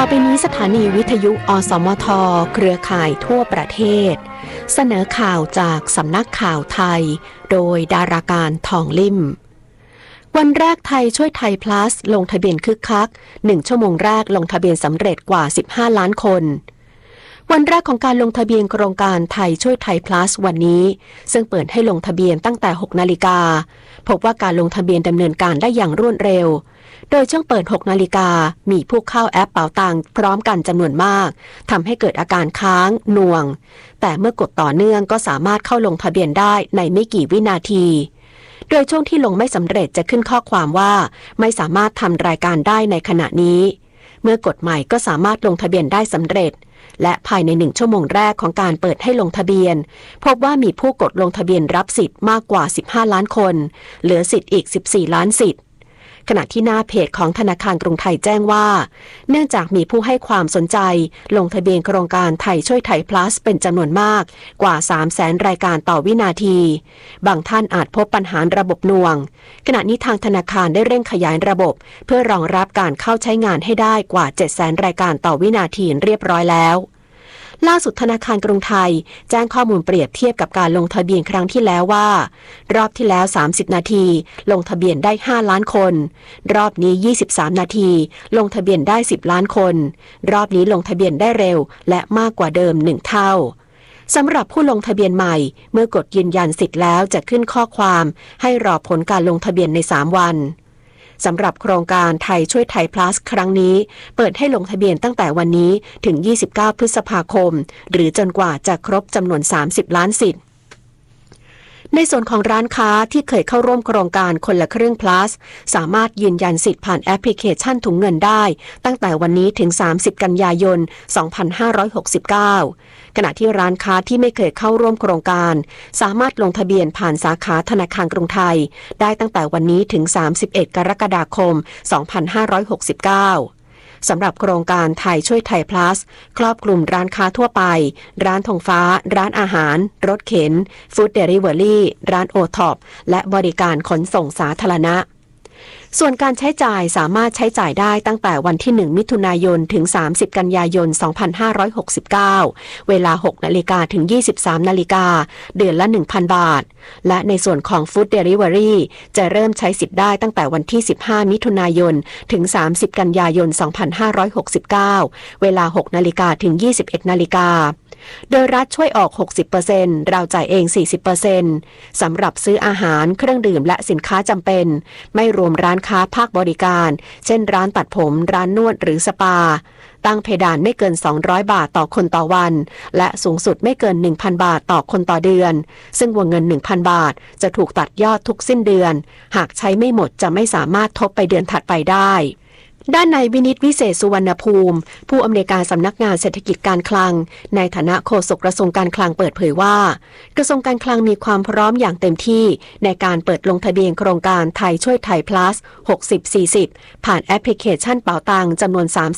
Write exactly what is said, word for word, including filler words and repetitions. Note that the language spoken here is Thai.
ไปนี้สถานีวิทยุอสมทเครือข่ายทั่วประเทศเสนอข่าวจากสำนักข่าวไทยโดยดาราการทองลิ่มวันแรกไทยช่วยไทย plus ลงทะเบียนคึกคักหนึ่งชั่วโมงแรกลงทะเบียนสำเร็จกว่าสิบห้าล้านคนวันแรกของการลงทะเบียนโครงการไทยช่วยไทย plus วันนี้ซึ่งเปิดให้ลงทะเบียนตั้งแต่หกนาฬิกาพบว่าการลงทะเบียนดำเนินการได้อย่างรวดเร็วโดยช่วงเปิดหกนาฬิกามีผู้เข้าแอปเป๋าตังพร้อมกันจำนวนมากทำให้เกิดอาการค้างหน่วงแต่เมื่อกดต่อเนื่องก็สามารถเข้าลงทะเบียนได้ในไม่กี่วินาทีโดยช่วงที่ลงไม่สำเร็จจะขึ้นข้อความว่าไม่สามารถทำรายการได้ในขณะนี้เมื่อกดใหม่ก็สามารถลงทะเบียนได้สำเร็จและภายในหนึ่งชั่วโมงแรกของการเปิดให้ลงทะเบียนพบว่ามีผู้กดลงทะเบียนรับสิทธิ์มากกว่าสิบห้าล้านคนเหลือสิทธิ์อีกสิบสี่ล้านสิทธิ์ขณะที่หน้าเพจของธนาคารกรุงไทยแจ้งว่าเนื่องจากมีผู้ให้ความสนใจลงทะเบียนโครงการไทยช่วยไทย plus เป็นจำนวนมากกว่า สามแสน รายการต่อวินาทีบางท่านอาจพบปัญหาระบบหน่วงขณะนี้ทางธนาคารได้เร่งขยายระบบเพื่อรองรับการเข้าใช้งานให้ได้กว่า เจ็ดแสน รายการต่อวินาทีเรียบร้อยแล้วล่าสุดธนาคารกรุงไทยแจ้งข้อมูลเปรียบเทียบกับการลงทะเบียนครั้งที่แล้วว่ารอบที่แล้วสามสิบนาทีลงทะเบียนได้ห้าล้านคนรอบนี้ยี่สิบสามนาทีลงทะเบียนได้สิบล้านคนรอบนี้ลงทะเบียนได้เร็วและมากกว่าเดิมหนึ่งเท่าสำหรับผู้ลงทะเบียนใหม่เมื่อกดยืนยันสิทธิ์แล้วจะขึ้นข้อความให้รอผลการลงทะเบียนในสามวันสำหรับโครงการไทยช่วยไทย plus ครั้งนี้เปิดให้ลงทะเบียนตั้งแต่วันนี้ถึงยี่สิบเก้าพฤษภาคมหรือจนกว่าจะครบจำนวนสามสิบล้านสิทธิ์ในส่วนของร้านค้าที่เคยเข้าร่วมโครงการคนละครึ่ง plus สามารถยืนยันสิทธิ์ผ่านแอปพลิเคชันถุงเงินได้ตั้งแต่วันนี้ถึงสามสิบกันยายนสองพันห้าร้อยหกสิบเก้าขณะที่ร้านค้าที่ไม่เคยเข้าร่วมโครงการสามารถลงทะเบียนผ่านสาขาธนาคารกรุงไทยได้ตั้งแต่วันนี้ถึงสามสิบเอ็ดกรกฎาคมสองพันห้าร้อยหกสิบเก้าสำหรับโครงการไทยช่วยไทย plus ครอบคลุมร้านค้าทั่วไปร้านธงฟ้าร้านอาหารรถเข็นฟู้ดเดลิเวอรี่ร้านโอท็อปและบริการขนส่งสาธารณะส่วนการใช้จ่ายสามารถใช้จ่ายได้ตั้งแต่วันที่หนึ่งมิถุนายนถึงสามสิบกันยายนสองพันห้าร้อยหกสิบเก้าเวลาหกนาฬิกาถึงยี่สิบสามนาฬิกาเดือนละ หนึ่งพัน บาทและในส่วนของ Food Delivery จะเริ่มใช้สิทธิ์ได้ตั้งแต่วันที่สิบห้ามิถุนายนถึงสามสิบกันยายนสองพันห้าร้อยหกสิบเก้าเวลาหกนาฬิกาถึงยี่สิบเอ็ดนาฬิกาโดยรัฐช่วยออก หกสิบเปอร์เซ็นต์ เราจ่ายเอง สี่สิบเปอร์เซ็นต์ สำหรับซื้ออาหารเครื่องดื่มและสินค้าจำเป็นไม่รวมร้านค้าภาคบริการเช่นร้านตัดผมร้านนวดหรือสปาตั้งเพดานไม่เกินสองร้อยบาทต่อคนต่อวันและสูงสุดไม่เกิน หนึ่งพัน บาทต่อคนต่อเดือนซึ่งวงเงิน หนึ่งพัน บาทจะถูกตัดยอดทุกสิ้นเดือนหากใช้ไม่หมดจะไม่สามารถทบไปเดือนถัดไปได้ด้านนายวินิตวิเศษสุวรรณภูมิผู้อำนวยการสำนักงานเศรษฐกิจการคลังในฐานะโฆษกกระทรวงการคลังเปิดเผยว่ากระทรวงการคลังมีความพร้อมอย่างเต็มที่ในการเปิดลงทะเบียนโครงการไทยช่วยไทย plus หกสิบ สี่สิบผ่านแอปพลิเคชันเป๋าตังจำนวนสาม